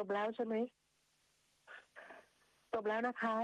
บแล้วใช่ไหมจบแล้วนะคะ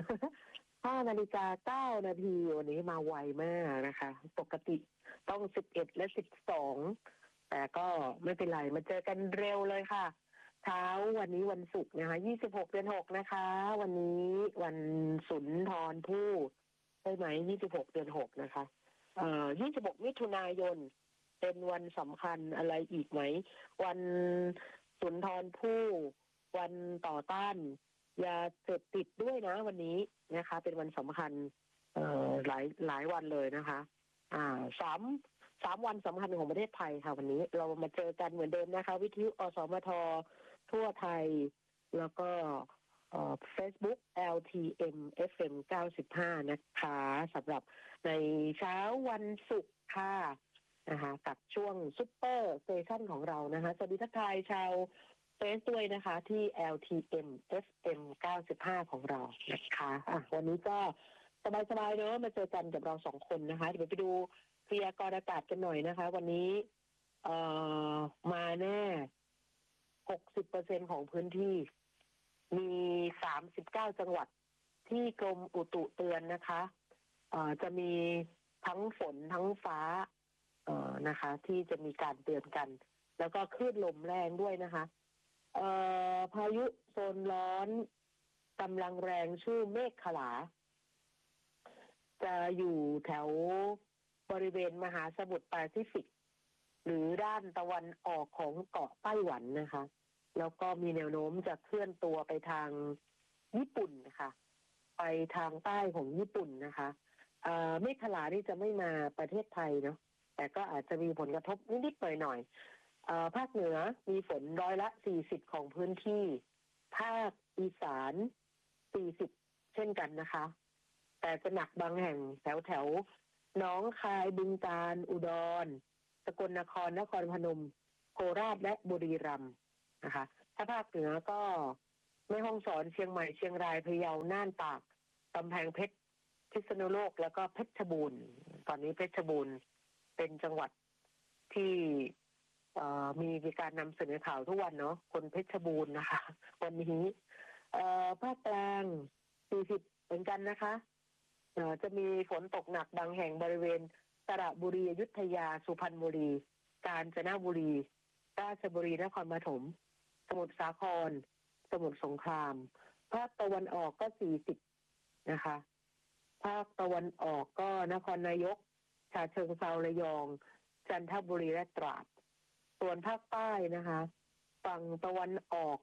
5:09 นาทีวันนี้มาไวมากนะคะปกติต้อง11และ12แต่ก็ไม่เป็นไรมาเจอกันเร็วเลยค่ะเช้าวันนี้วันศุกร์นะคะ26 เดือน 6นะคะวันนี้วันสุนทรภู่ใช่ไหม26 เดือน 6นะคะ26 มิถุนายนเป็นวันสำคัญอะไรอีกไหมวันสุนทรภู่วันต่อต้านยาเสพติดด้วยนะวันนี้นะคะเป็นวันสำคัญหลายวันเลยนะคะสามวันสำคัญของประเทศไทยค่ะวันนี้เรามาเจอกันเหมือนเดิมนะคะวิทยุอสมททั่วไทยแล้วก็Facebook LTM FM 95นะคะสำหรับในเช้าวันศุกร์ค่ะนะคะกับช่วงซุปเปอร์สเตชันของเรานะคะสวัสดีทักทายชาวเฟซด้วยนะคะที่ LTM FM 95ของเรานะคะวันนี้ก็สบายๆเนอะมาเจอกันกับเรา2คนนะคะเดี๋ยวไปดูพยากรณ์อากาศกันหน่อยนะคะวันนี้มาแน่ 60% ของพื้นที่มี39จังหวัดที่กรมอุตุเตือนนะคะจะมีทั้งฝนทั้งฟ้านะคะที่จะมีการเตือนกันแล้วก็คลื่นลมแรงด้วยนะคะพายุโซนร้อนกำลังแรงชื่อเมฆขลาจะอยู่แถวบริเวณมหาสมุทรแปซิฟิกหรือด้านตะวันออกของเกาะไต้หวันนะคะแล้วก็มีแนวโน้มจะเคลื่อนตัวไปทางญี่ปุ่นนะคะไปทางใต้ของญี่ปุ่นนะคะเมฆขลานี่จะไม่มาประเทศไทยเนาะแต่ก็อาจจะมีผลกระทบนิดๆหน่อยๆภาคเหนือมีฝน40%ของพื้นที่ภาคอีสาน40%เช่นกันนะคะแต่จะหนักบางแห่งแถวหนองคายบึงกาฬอุดรสกลนครนครพนมโคราชและบุรีรัมย์นะคะถ้าภาคเหนือก็แม่ฮ่องสอนเชียงใหม่เชียงรายพะเยาน่านตากกำแพงเพชรพิษณุโลกแล้วก็เพชรบูรณ์ตอนนี้เพชรบูรณ์เป็นจังหวัดที่มีการนำเสนอข่าวทุกวันเนาะคนเพชรบูรณ์นะคะวันนี้ภาคกลาง40เหมือนกันนะคะจะมีฝนตกหนักบางแห่งบริเวณสระบุรีอยุธยาสุพรรณบุรีกาญจนบุรีราชบุรีนครปฐมสมุทรสาครสมุทรสงครามภาคตะวันออกก็40นะคะภาคตะวันออกก็นครนายกฉะเชิงเทราระยองจันทบุรีและตราดส่วนภาคใต้นะคะฝั่งตะวันออก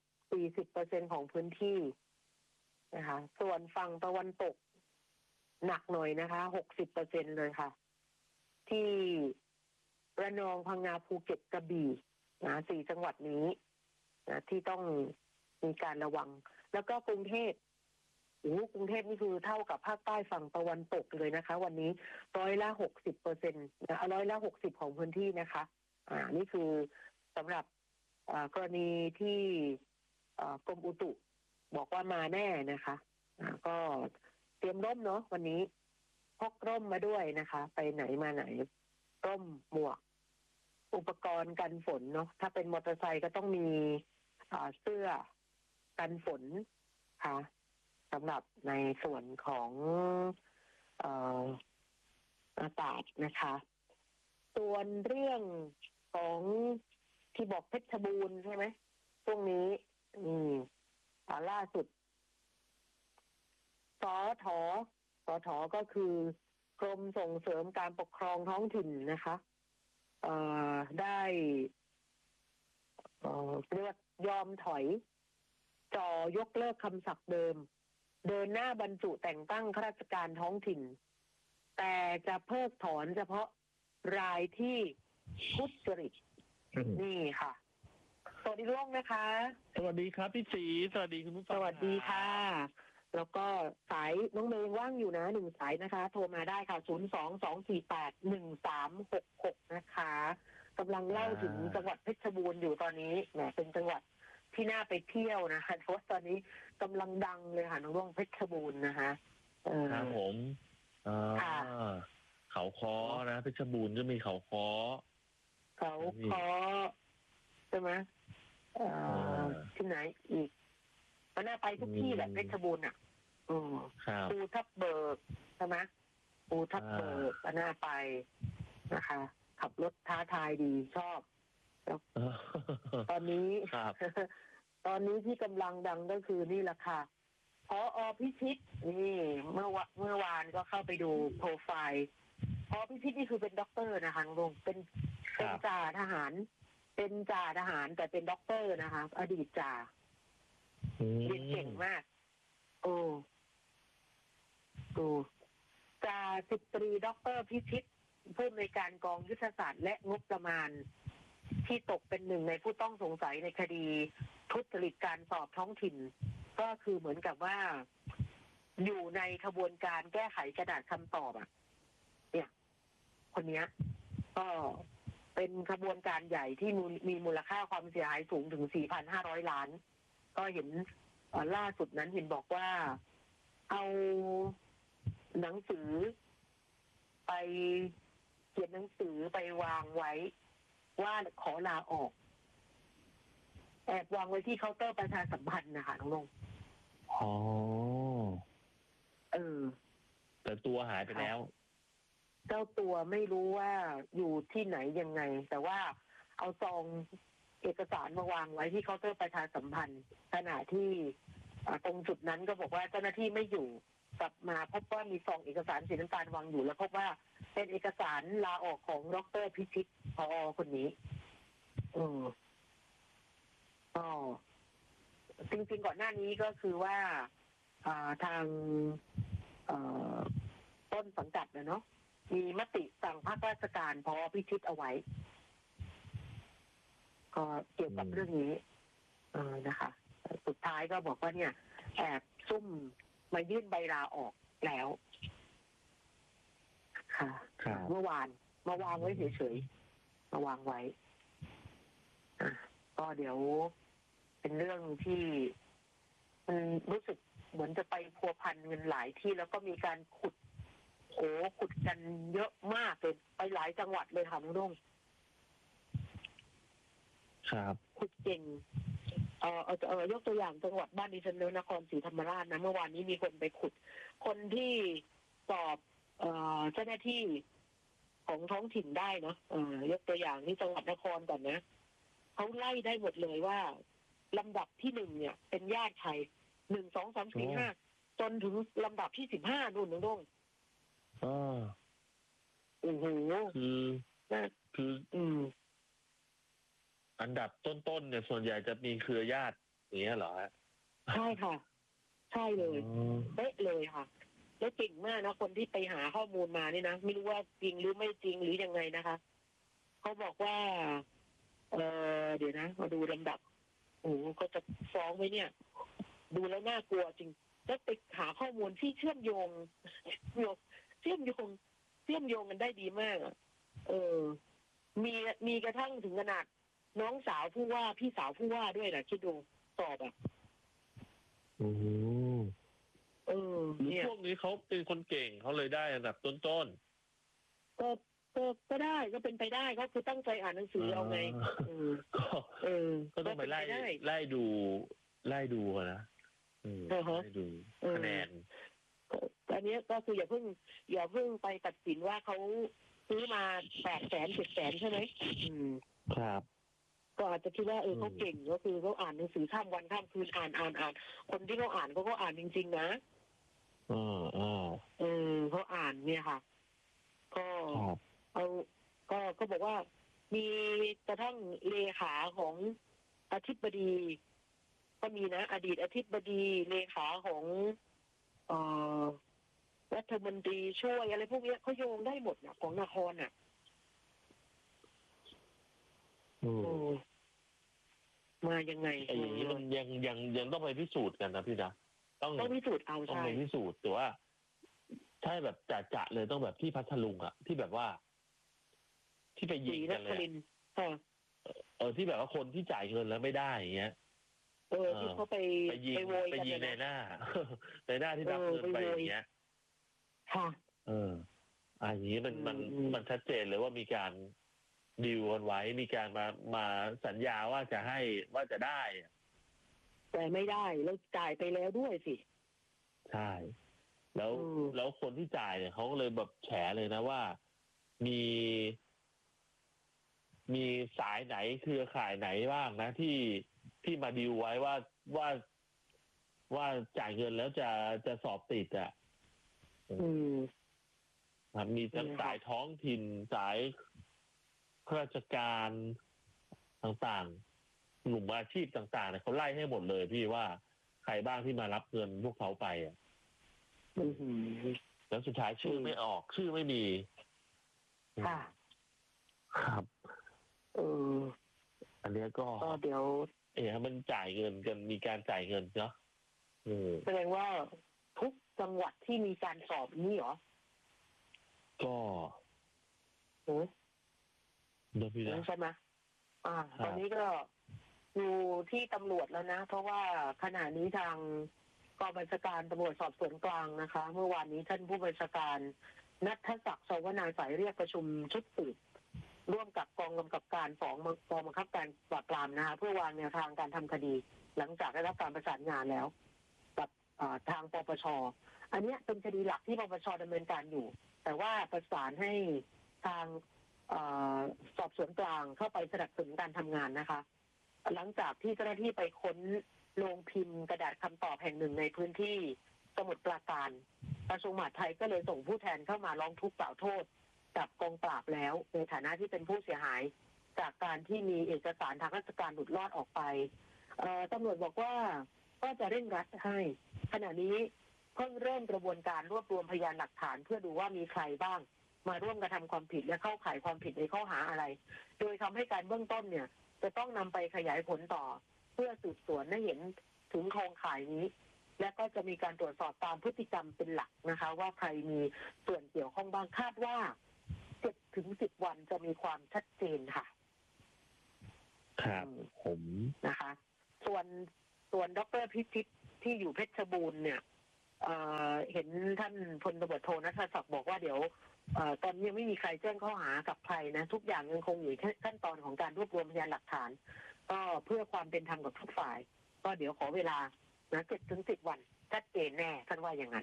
40%ของพื้นที่นะคะส่วนฝั่งตะวันตกหนักหน่อยนะคะ60%เลยค่ะที่ระนองพังงาภูเก็ตกระบี่นะ4จังหวัดนี้นะที่ต้องมีการระวังแล้วก็กรุงเทพกรุงเทพนี่คือเท่ากับภาคใต้ฝั่งตะวันตกเลยนะคะวันนี้60%นะ60%ของพื้นที่นะคะนี่คือสำหรับกรณีที่กรมอุตุบอกว่ามาแน่นะคะก็เตรียมร่มเนาะวันนี้พกร่มมาด้วยนะคะไปไหนมาไหนร่มหมวกอุปกรณ์กันฝนเนาะถ้าเป็นมอเตอร์ไซค์ก็ต้องมีเสื้อกันฝนค่ะสำหรับในส่วนของอากาศนะคะส่วนเรื่องของที่บอกเพชรบูรณ์ใช่ไหมช่วงนี้ล่าสุดสทก็คือกรมส่งเสริมการปกครองท้องถิ่นนะคะได้เรียกยอมถอยยกเลิกคำศัพท์เดิมเดินหน้าบรรจุแต่งตั้งข้าราชการท้องถิ่นแต่จะเพิกถอนเฉพาะรายที่ทุจริตนี่ค่ะสวัสดีทุกท่านนะคะสวัสดีครับพี่ศรีสวัสดีคุณผู้ฟังสวัสดีค่ะแล้วก็สายน้องเมย์ว่างอยู่นะ1สายนะคะโทรมาได้ค่ะ02-248-1366นะคะกำลังเล่าถึงจังหวัดเพชรบูรณ์อยู่ตอนนี้แหมเป็นจังหวัดที่น่าไปเที่ยวนะคะเพราะตอนนี้กำลังดังเลยค่ะน้องเพชรบูรณ์นะคะครับผมเขาค้อนะเพชรบูรณ์ก็มีเขาค้อใช่ไหมเอ่อที่ไหนอีกก็น่าไปทุกที่แหละเพชรบูรณ์อ่ะครับภูทับเบิกใช่ไหมภูทับเบิกก็น่าไปนะคะ ขับรถท้าทายดีชอบตอนนี้ครับตอนนี้ที่กำลังดังก็คือนี่แหละค่ะผอ.พิชิตนี่เมื่อวานก็เข้าไปดูโปรไฟล์ผอ.พิชิตนี่คือเป็นด็อกเตอร์นะคะลุงเป็นจ่าทหาร เป็นจ่าทหารแต่เป็นด็อกเตอร์นะคะ อดีตจ่าเรียนเก่งมากโอ้จ่าสิบตรีด็อกเตอร์พิชิตผู้อำนวยการกองยุทธศาสตร์และงบประมาณที่ตกเป็นหนึ่งในผู้ต้องสงสัยในคดีทุจริตการสอบท้องถิ่นก็คือเหมือนกับว่าอยู่ในขบวนการแก้ไขกระดาษคำตอบอ่ะเนี่ยคนเนี้ยก็เป็นขบวนการใหญ่ที่มีมูลค่าความเสียหายสูงถึง 4,500 ล้านก็เห็นล่าสุดนั้นเห็นบอกว่าเอาหนังสือไปเขียนหนังสือไปวางไว้ว่าขอลาออกแอบวางไว้ที่เคาน์เตอร์ประชาสัมพันธ์นะคะน้องลงอ๋อแต่ตัวหายไปแล้วเจ้าตัวไม่รู้ว่าอยู่ที่ไหนยังไงแต่ว่าเอาซองเอกสารมาวางไว้ที่เคาน์เตอร์ประชาสัมพันธ์ขณะที่ตรงจุดนั้นก็บอกว่าเจ้าหน้าที่ไม่อยู่กลับมาพบว่ามีซองเอกสารสีน้ำตาลวางอยู่แล้วพบว่าเป็นเอกสารลาออกของดร.พิชิตผอ.คนนี้จริงๆก่อนหน้านี้ก็คือว่าทางต้นสังกัดเนาะมีมติสั่งภาคราชการผอ.พิชิตเอาไว้ก็เกี่ยวกับเรื่องนี้นะคะสุดท้ายก็บอกว่าเนี่ยแอบซุ่มมายื่นใบลาออกแล้วค่ะเมื่อวานมาวางไว้เฉยๆมาวางไว้ก็เดี๋ยวเป็นเรื่องที่มันรู้สึกเหมือนจะไปพัวพันเงินหลายที่แล้วก็มีการขุดกันเยอะมากเลยไปหลายจังหวัดเลยค่ะน้องนุ่งครับขุดเก่งยกตัวอย่างจังหวัดบ้านดิฉันเนนครศรีธรรมราชนะเมื่อวานนี้มีคนไปขุดคนที่สอบเจ้าหน้าที่ของท้องถิ่นได้เนาะยกตัวอย่างที่จังหวัดนครก่อนนะเขาไล่ได้หมดเลยว่าลำดับที่1เนี่ยเป็นญาติใคร1 2 3 4 5จนถึงลำดับที่15นู่นน้องโอ้โหคืออันดับต้นๆเนี่ยส่วนใหญ่จะมีเครือญาติอย่างเงี้ยเหรอฮะใช่ค่ะใช่เลยเป๊ะเลยค่ะแล้วเก่งมากนะคนที่ไปหาข้อมูลมานี่นะไม่รู้ว่าจริงหรือไม่จริงหรือยังไงนะคะเขาบอกว่าเดี๋ยวนะมาดูลำดับโอ้ก็จะฟ้องไว้เนี่ยดูแล้วน่ากลัวจริงแล้วไปหาข้อมูลที่เชื่อมโยงกันได้ดีมากมีกระทั่งถึงขนาดน้องสาวผู้ว่าพี่สาวผู้ว่าด้วยนะคิดดูสอบเนี่ยพวกนี้เขาเป็นคนเก่งเขาเลยได้อันดับต้นก็ได้ก็เป็นไปได้เขาคือตั้งใจอ่านหนังสือเอาไงก็ต้องไปไล่ดูนะไล่ดูคะแนนอันนี้ก็คืออย่าเพิ่งไปตัดสินว่าเขาซื้อมา800,000 700,000ใช่ไหมครับก็อาจจะคิดว่าเขาเก่งก็คือเขาอ่านหนังสือข้ามวันข้ามคืนอ่านคนที่เขาอ่านเขาก็อ่านจริงๆนะเขาอ่านเนี่ยค่ะก็บอกว่ามีกระทั่งเลขาของอธิบดีก็มีนะอดีตอธิบดีเลขาของรัฐมนตรีช่วยอะไรพวกนี้เขาโยงได้หมดนะของนครน่ะมายังไงอย่างนี้มันยังต้องไปพิสูจน์กันนะพี่นะต้องพิสูจน์เอาใช่ต้องไปพิสูจน์แต่ว่าใช่แบบจะเลยต้องแบบที่พัทลุงอ่ะที่แบบว่าที่ไปยิงกันเลยที่แบบว่าคนที่จ่ายเงินแล้วไม่ได้อย่างเงี้ยที่เขาไปยิงในหน้าที่รับเงินไปอย่างเงี้ยค่ะอย่างนี้มันชัดเจนเลยว่ามีการดีลกันไว้มีการมาสัญญาว่าจะให้ว่าจะได้แต่ไม่ได้แล้วจ่ายไปแล้วด้วยสิใช่ แล้วคนที่จ่ายเนี่ยเขาก็เลยแบบแฉเลยนะว่ามีสายไหนเครือข่ายไหนบ้างนะที่มาดีลไว้ว่าจ่ายเงินแล้วจะสอบติดอ่ะมีทั้งสายท้องถิ่นสายข้าราชการต่างๆกลุ่มอาชีพต่างๆเนี่ยเขาไล่ให้หมดเลยพี่ว่าใครบ้างที่มารับเงินพวกเขาไปอ่ะแล้วสุดท้ายชื่อไม่ออกชื่อไม่มีค่ะครับอันนี้ก็เดี๋ยวมันจ่ายเงินกันมีการจ่ายเงินเนาะแสดงว่าทุกจังหวัดที่มีการสอบนี่เหรอก็ใช่ไหมตอนนี้ก็อยู่ที่ตำรวจแล้วนะเพราะว่าขณะนี้ทางกองบัญชาการตำรวจสอบสวนกลางนะคะเมื่อวานนี้ท่านผู้บัญชาการณัฐศักดิ์ สวนาสายเรียกประชุมชุดสืบร่วมกับกองกำกับการ2กองบังคับการปราบปรามนะคะเพื่อวางแนวทางการทำคดีหลังจากได้รับการประสานงานแล้วกับทางปปช.อันนี้เป็นคดีหลักที่ปปช.ดำเนินการอยู่แต่ว่าประสานให้ทางสอบสวนกลางเข้าไปสนับสนุนการทำงานนะคะหลังจากที่เจ้าหน้าที่ไปค้นโรงพิมพ์กระดาษคำตอบแห่งหนึ่งในพื้นที่สมุทรปราการกระทรวงมหาดไทยก็เลยส่งผู้แทนเข้ามาร้องทุกข์กล่าวโทษกับกองปราบแล้วในฐานะที่เป็นผู้เสียหายจากการที่มีเอกสารทางราชการหลุดรอดออกไปตำรวจบอกว่าก็จะเร่งรัดให้ขณะนี้เพิ่งเริ่มกระบวนการรวบรวมพยานหลักฐานเพื่อดูว่ามีใครบ้างมาร่วมกระทำความผิดและเข้าข่ายความผิดในข้อหาอะไรโดยทำให้การเบื้องต้นเนี่ยจะต้องนำไปขยายผลต่อเพื่อสืบสวนให้เห็นถึงโครงข่ายนี้และก็จะมีการตรวจสอบตามพฤติกรรมเป็นหลักนะคะว่าใครมีส่วนเกี่ยวข้องบ้างคาดว่า7 ถึง 10 วันจะมีความชัดเจนค่ะครับผมนะคะส่วนดร.พิชิตที่อยู่เพชรบูรณ์เนี่ยเห็นท่านพลตำรวจโทณัฐศักดิ์บอกว่าเดี๋ยวตอนนี้ยังไม่มีใครแจ้งข้อหากับใครนะทุกอย่างยังคงอยู่ขั้นตอนของการรวบรวมพยานหลักฐานก็เพื่อความเป็นธรรมกับทุกฝ่ายก็เดี๋ยวขอเวลานะ7 ถึง 10 วันชัดเจนแน่ท่านว่าอย่างนั้น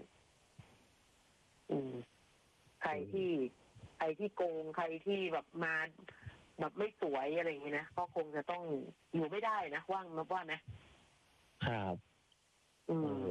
ใครที่โกงใครที่แบบมาแบบไม่สวยอะไรอย่างนี้นะก็คงจะต้องอยู่ไม่ได้นะว่านะครับ